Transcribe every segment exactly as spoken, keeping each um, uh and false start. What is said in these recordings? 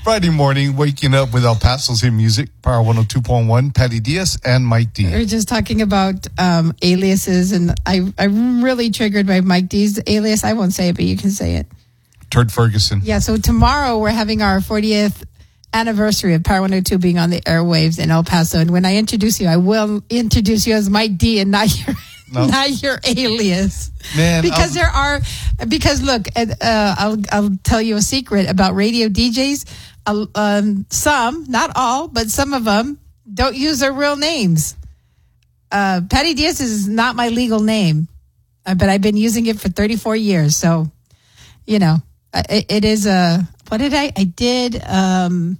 Friday morning, waking up with El Paso's hit music, Power one oh two point one, Patty Diaz and Mike D. We're just talking about um, aliases, and I, I'm really triggered by Mike D's alias. I won't say it, but you can say it. Turd Ferguson. Yeah, so tomorrow we're having our fortieth anniversary of Power one oh two being on the airwaves in El Paso. And when I introduce you, I will introduce you as Mike D and not your... No. Not your alias, man. Because I'll, there are, because look, uh, I'll I'll tell you a secret about radio D Js. Uh, um, some, not all, but some of them don't use their real names. Uh, Patty Diaz is not my legal name, uh, but I've been using it for thirty-four years. So, you know, it, it is a. What did I? I did. Um,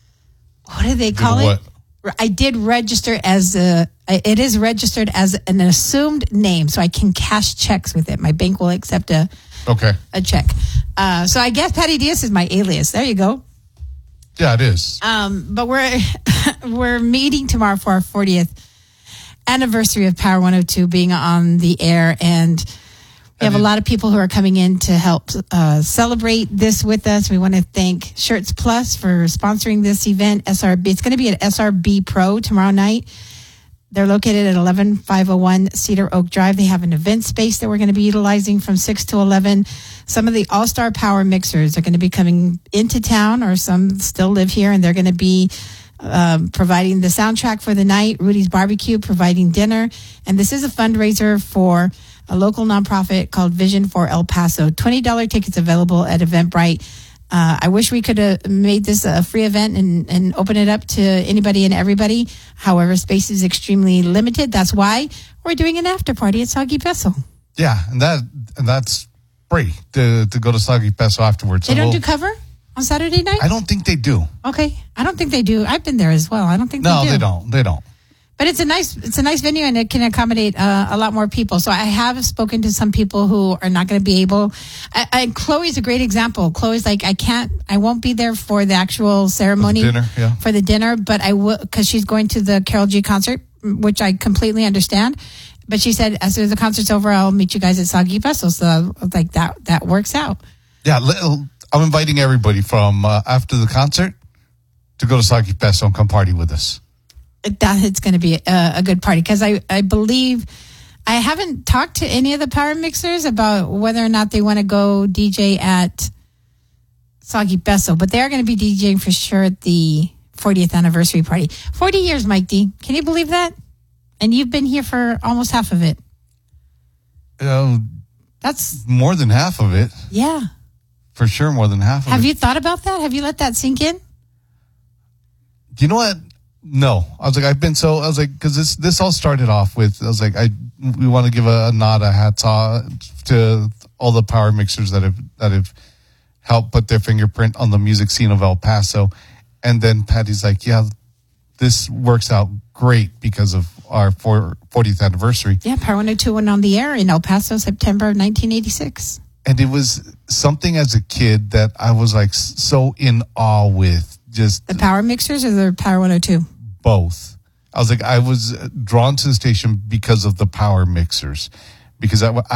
what do they call what? it? I did register as a, it is registered as an assumed name, so I can cash checks with it. My bank will accept a okay a check. Uh, so I guess Patty Diaz is my alias. There you go. Yeah, it is. Um, but we're we're meeting tomorrow for our fortieth anniversary of Power one oh two being on the air, and we have a lot of people who are coming in to help uh, celebrate this with us. We want to thank Shirts Plus for sponsoring this event. S R B, it's going to be at S R B Pro tomorrow night. They're located at eleven five oh one Cedar Oak Drive. They have an event space that we're going to be utilizing from six to eleven. Some of the All-Star Power Mixers are going to be coming into town, or some still live here, and they're going to be um, providing the soundtrack for the night. Rudy's Barbecue providing dinner. And this is a fundraiser for a local nonprofit called Vision for El Paso. twenty dollars tickets available at Eventbrite. Uh, I wish we could have made this a free event and, and open it up to anybody and everybody. However, space is extremely limited. That's why we're doing an after party at Soggy Peso. Yeah, and that and that's free to, to go to Soggy Peso afterwards. They so don't we'll, do cover on Saturday night? I don't think they do. Okay. I don't think they do. I've been there as well. I don't think no, they do. No, they don't. They don't. But it's a nice, it's a nice venue, and it can accommodate uh, a lot more people. So I have spoken to some people who are not going to be able. I, I, Chloe's a great example. Chloe's like, I can't, I won't be there for the actual ceremony, for the dinner, yeah. for the dinner, but I will, because she's going to the Carol G concert, which I completely understand. But she said, as soon as the concert's over, I'll meet you guys at Soggy Peso. So I was like, that that works out. Yeah, I'm inviting everybody from uh, after the concert to go to Soggy Peso and come party with us. That it's going to be a, a good party, because I, I believe I haven't talked to any of the power mixers about whether or not they want to go D J at Soggy Peso, but they're going to be DJing for sure at the fortieth anniversary party. forty years, Mike D. Can you believe that? And you've been here for almost half of it. Uh, That's more than half of it. Yeah. For sure, more than half of Have it. you thought about that? Have you let that sink in? You know what? No, I was like, I've been so, I was like, because this, this all started off with, I was like, I, we want to give a, a nod, a hats off to all the power mixers that have, that have helped put their fingerprint on the music scene of El Paso. And then Patty's like, yeah, this works out great because of our fortieth anniversary. Yeah, Power one oh two went on the air in El Paso, September of nineteen eighty-six. And it was something as a kid that I was like so in awe with. Just the power mixers or the Power one oh two? Both. I was like, I was drawn to the station because of the power mixers, because I,